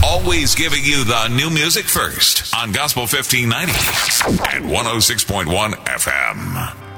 Always giving you the new music first on Gospel 1590 and 106.1 FM.